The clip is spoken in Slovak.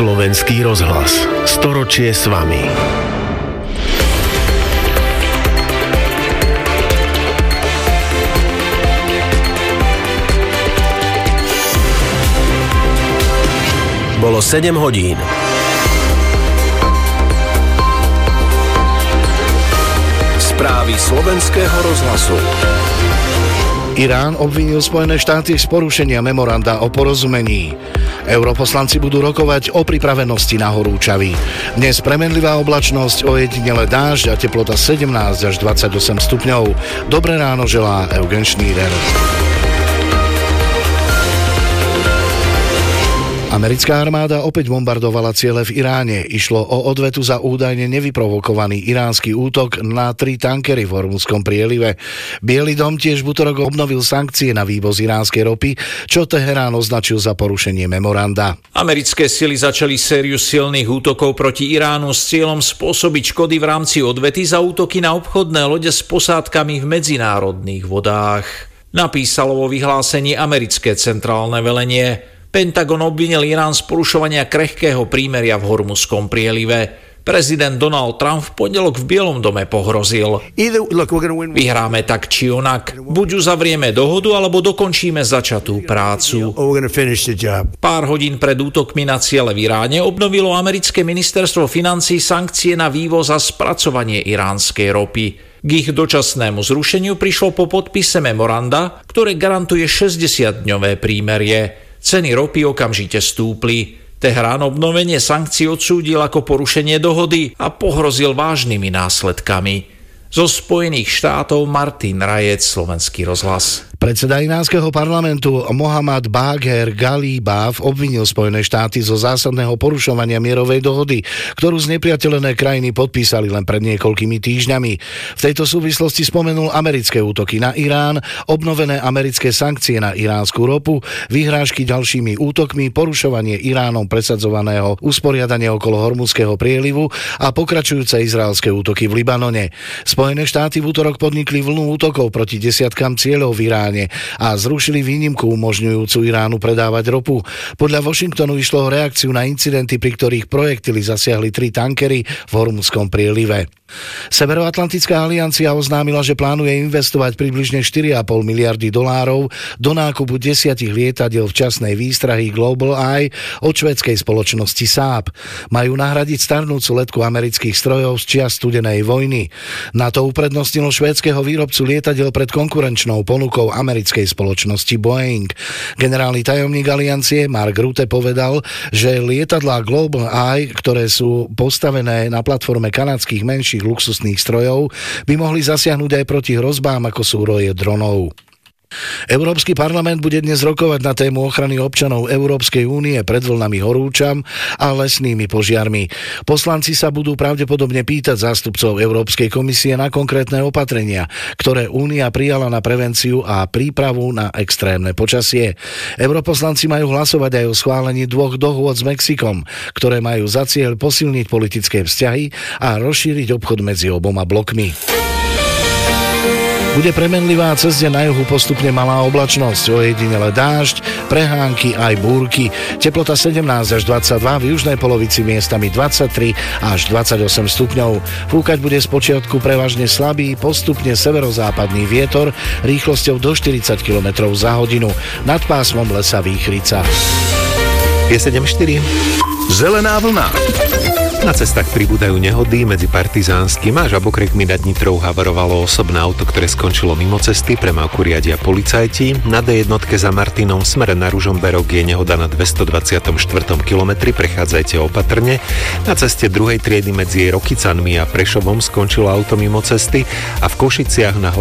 Slovenský rozhlas. Storočie s vami. Bolo 7 hodín. Správy Slovenského rozhlasu. Irán obvinil Spojené štáty z porušenia memoranda o porozumení. Europoslanci budú rokovať o pripravenosti na horúčavy. Dnes premenlivá oblačnosť, ojedinele dážď a teplota 17 až 28 stupňov. Dobré ráno želá Eugen Schneider. Americká armáda opäť bombardovala ciele v Iráne. Išlo o odvetu za údajne nevyprovokovaný iránsky útok na 3 tankery v Hormudskom prielive. Biely dom tiež v utorok obnovil sankcie na vývoz iránskej ropy, čo Teherán označil za porušenie memoranda. Americké sily začali sériu silných útokov proti Iránu s cieľom spôsobiť škody v rámci odvety za útoky na obchodné lode s posádkami v medzinárodných vodách. Napísalo vo vyhlásení americké centrálne velenie. Pentagon obvinil Irán z porušovania krehkého prímeria v Hormudskom prielive. Prezident Donald Trump v pondelok v Bielom dome pohrozil. Vyhráme tak či onak. Buď uzavrieme dohodu, alebo dokončíme začatú prácu. Pár hodín pred útokmi na ciele v Iráne obnovilo americké ministerstvo financií sankcie na vývoz a spracovanie iránskej ropy. K ich dočasnému zrušeniu prišlo po podpise memoranda, ktoré garantuje 60-dňové prímerie. Ceny ropy okamžite stúpli. Teherán obnovenie sankcií odsúdil ako porušenie dohody a pohrozil vážnymi následkami. Zo Spojených štátov Martin Rajec, Slovenský rozhlas. Predseda iránskeho parlamentu Mohammad Bagher Galibaf obvinil Spojené štáty zo zásadného porušovania mierovej dohody, ktorú znepriateľené krajiny podpísali len pred niekoľkými týždňami. V tejto súvislosti spomenul americké útoky na Irán, obnovené americké sankcie na iránsku ropu, vyhrážky ďalšími útokmi, porušovanie Iránom presadzovaného usporiadania okolo Hormudského prielivu a pokračujúce izraelské útoky v Libanone. Spojené štáty v utorok podnikli vlnu útokov proti desiatkam cieľov v Iráne a zrušili výnimku umožňujúcu Iránu predávať ropu. Podľa Washingtonu išlo o reakciu na incidenty, pri ktorých projektily zasiahli 3 tankery v Hormudskom prielive. Severoatlantická aliancia oznámila, že plánuje investovať približne 4,5 miliardy dolárov do nákupu 10 lietadiel včasnej výstrahy Global Eye od švédskej spoločnosti Saab. Majú nahradiť starnúcu letku amerických strojov z čias studenej vojny. NATO uprednostnilo švédskeho výrobcu lietadiel pred konkurenčnou ponukou americkej spoločnosti Boeing. Generálny tajomník aliancie Mark Rutte povedal, že lietadlá Global Eye, ktoré sú postavené na platforme kanadských menších luxusných strojov, by mohli zasiahnuť aj proti hrozbám, ako sú roje dronov. Európsky parlament bude dnes rokovať na tému ochrany občanov Európskej únie pred vlnami horúčam a lesnými požiarmi. Poslanci sa budú pravdepodobne pýtať zástupcov Európskej komisie na konkrétne opatrenia, ktoré únia prijala na prevenciu a prípravu na extrémne počasie. Europoslanci majú hlasovať aj o schválení 2 dohôd s Mexikom, ktoré majú za cieľ posilniť politické vzťahy a rozšíriť obchod medzi oboma blokmi. Bude premenlivá, cez deň na juhu postupne malá oblačnosť, ojedinele dážď, prehánky aj búrky. Teplota 17 až 22, v južnej polovici miestami 23 až 28 stupňov. Fúkať bude spočiatku prevažne slabý, postupne severozápadný vietor rýchlosťou do 40 km za hodinu. Nad pásmom lesa Výchrica. Je 7:04. Zelená vlna. Na cestách pribúdajú nehody, medzi Partizánskym a Žabokrekmi nad Nitrou havarovalo osobné auto, ktoré skončilo mimo cesty, premávku riadia policajti. Na D1 za Martinom v smere na Ružomberok je nehoda na 224. kilometri, prechádzajte opatrne. Na ceste druhej triedy medzi Rokycanmi a Prešovom skončilo auto mimo cesty a v Košiciach na